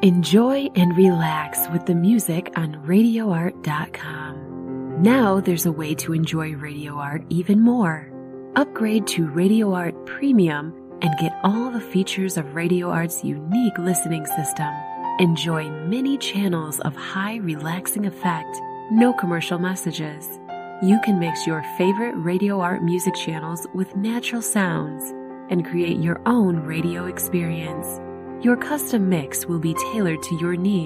Enjoy and relax with the music on RadioArt.com. Now there's a way to enjoy Radio Art even more. Upgrade to Radio Art Premium and get all the features of Radio Art's unique listening system. Enjoy many channels of high relaxing effect, no commercial messages. You can mix your favorite Radio Art music channels with natural sounds and create your own radio experience. Your custom mix will be tailored to your needs.